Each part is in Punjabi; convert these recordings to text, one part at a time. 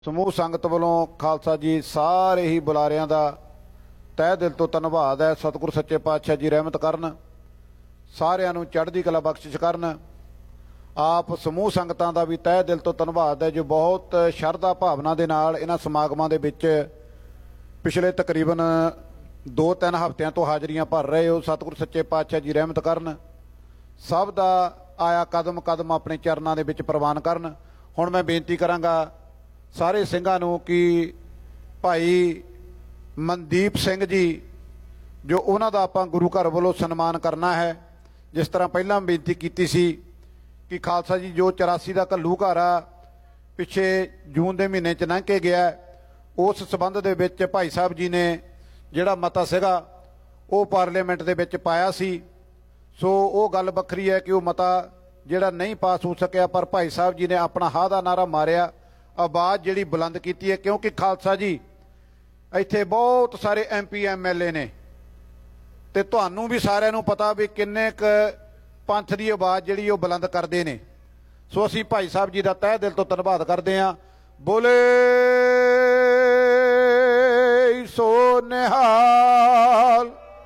ਸਮੂਹ ਸੰਗਤ ਵੱਲੋਂ ਖਾਲਸਾ ਜੀ ਸਾਰੇ ਹੀ ਬੁਲਾਰਿਆਂ ਦਾ ਤਹਿ ਦਿਲ ਤੋਂ ਧੰਨਵਾਦ ਹੈ। ਸਤਿਗੁਰ ਸੱਚੇ ਪਾਤਸ਼ਾਹ ਜੀ ਰਹਿਮਤ ਕਰਨ, ਸਾਰਿਆਂ ਨੂੰ ਚੜ੍ਹਦੀ ਕਲਾ ਬਖਸ਼ਿਸ਼ ਕਰਨ। ਆਪ ਸਮੂਹ ਸੰਗਤਾਂ ਦਾ ਵੀ ਤਹਿ ਦਿਲ ਤੋਂ ਧੰਨਵਾਦ ਹੈ ਜੋ ਬਹੁਤ ਸ਼ਰਧਾ ਭਾਵਨਾ ਦੇ ਨਾਲ ਇਹਨਾਂ ਸਮਾਗਮਾਂ ਦੇ ਵਿੱਚ ਪਿਛਲੇ ਤਕਰੀਬਨ 2-3 ਹਫ਼ਤਿਆਂ ਤੋਂ ਹਾਜ਼ਰੀਆਂ ਭਰ ਰਹੇ ਹੋ। ਸਤਿਗੁਰ ਸੱਚੇ ਪਾਤਸ਼ਾਹ ਜੀ ਰਹਿਮਤ ਕਰਨ, ਸਭ ਦਾ ਆਇਆ ਕਦਮ ਕਦਮ ਆਪਣੇ ਚਰਨਾਂ ਦੇ ਵਿੱਚ ਪ੍ਰਵਾਨ ਕਰਨ। ਹੁਣ ਮੈਂ ਬੇਨਤੀ ਕਰਾਂਗਾ ਸਾਰੇ ਸਿੰਘਾਂ ਨੂੰ ਕਿ ਭਾਈ ਮਨਦੀਪ ਸਿੰਘ ਜੀ ਜੋ ਉਹਨਾਂ ਦਾ ਆਪਾਂ ਗੁਰੂ ਘਰ ਵੱਲੋਂ ਸਨਮਾਨ ਕਰਨਾ ਹੈ। ਜਿਸ ਤਰ੍ਹਾਂ ਪਹਿਲਾਂ ਬੇਨਤੀ ਕੀਤੀ ਸੀ ਕਿ ਖਾਲਸਾ ਜੀ ਜੋ 84 ਦਾ ਘੱਲੂ ਘਰ ਆ ਪਿੱਛੇ ਜੂਨ ਦੇ ਮਹੀਨੇ 'ਚ ਲੰਘ ਕੇ ਗਿਆ, ਉਸ ਸਬੰਧ ਦੇ ਵਿੱਚ ਭਾਈ ਸਾਹਿਬ ਜੀ ਨੇ ਜਿਹੜਾ ਮਤਾ ਸੀਗਾ ਉਹ ਪਾਰਲੀਮੈਂਟ ਦੇ ਵਿੱਚ ਪਾਇਆ ਸੀ। ਸੋ ਉਹ ਗੱਲ ਵੱਖਰੀ ਹੈ ਕਿ ਉਹ ਮਤਾ ਜਿਹੜਾ ਨਹੀਂ ਪਾਸ ਹੋ ਸਕਿਆ, ਪਰ ਭਾਈ ਸਾਹਿਬ ਜੀ ਨੇ ਆਪਣਾ ਹਾਂ ਦਾ ਨਾਰਾ ਮਾਰਿਆ, ਆਵਾਜ਼ ਜਿਹੜੀ ਬੁਲੰਦ ਕੀਤੀ ਹੈ। ਕਿਉਂਕਿ ਖਾਲਸਾ ਜੀ ਇੱਥੇ ਬਹੁਤ ਸਾਰੇ MP MLA ਨੇ ਤੇ ਤੁਹਾਨੂੰ ਵੀ ਸਾਰਿਆਂ ਨੂੰ ਪਤਾ ਵੀ ਕਿੰਨੇ ਕੁ ਪੰਥ ਦੀ ਆਵਾਜ਼ ਜਿਹੜੀ ਉਹ ਬੁਲੰਦ ਕਰਦੇ ਨੇ। ਸੋ ਅਸੀਂ ਭਾਈ ਸਾਹਿਬ ਜੀ ਦਾ ਤਹਿ ਦਿਲ ਤੋਂ ਧੰਨਵਾਦ ਕਰਦੇ ਹਾਂ। ਬੋਲੇ ਸੋ ਨਿਹਾਲ।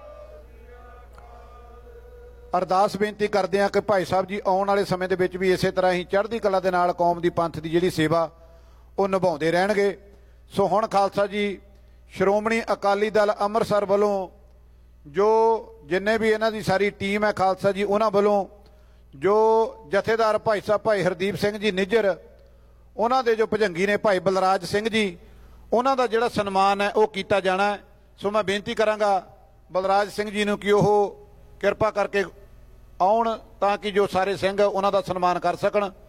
ਅਰਦਾਸ ਬੇਨਤੀ ਕਰਦੇ ਹਾਂ ਕਿ ਭਾਈ ਸਾਹਿਬ ਜੀ ਆਉਣ ਵਾਲੇ ਸਮੇਂ ਦੇ ਵਿੱਚ ਵੀ ਇਸੇ ਤਰ੍ਹਾਂ ਹੀ ਚੜ੍ਹਦੀ ਕਲਾ ਦੇ ਨਾਲ ਕੌਮ ਦੀ ਪੰਥ ਦੀ ਜਿਹੜੀ ਸੇਵਾ ਉਹ ਨਿਭਾਉਂਦੇ ਰਹਿਣਗੇ। ਸੋ ਹੁਣ ਖਾਲਸਾ ਜੀ ਸ਼੍ਰੋਮਣੀ ਅਕਾਲੀ ਦਲ ਅੰਮ੍ਰਿਤਸਰ ਵੱਲੋਂ ਜੋ ਜਿੰਨੇ ਵੀ ਇਹਨਾਂ ਦੀ ਸਾਰੀ ਟੀਮ ਹੈ ਖਾਲਸਾ ਜੀ, ਉਹਨਾਂ ਵੱਲੋਂ ਜੋ ਜਥੇਦਾਰ ਭਾਈ ਸਾਹਿਬ ਭਾਈ ਹਰਦੀਪ ਸਿੰਘ ਜੀ ਨਿੱਜਰ, ਉਹਨਾਂ ਦੇ ਜੋ ਭੁਜੰਗੀ ਨੇ ਭਾਈ ਬਲਰਾਜ ਸਿੰਘ ਜੀ, ਉਹਨਾਂ ਦਾ ਜਿਹੜਾ ਸਨਮਾਨ ਹੈ ਉਹ ਕੀਤਾ ਜਾਣਾ ਹੈ। ਸੋ ਮੈਂ ਬੇਨਤੀ ਕਰਾਂਗਾ ਬਲਰਾਜ ਸਿੰਘ ਜੀ ਨੂੰ ਕਿ ਉਹ ਕਿਰਪਾ ਕਰਕੇ ਆਉਣ ਤਾਂ ਕਿ ਜੋ ਸਾਰੇ ਸਿੰਘ ਉਹਨਾਂ ਦਾ ਸਨਮਾਨ ਕਰ ਸਕਣ।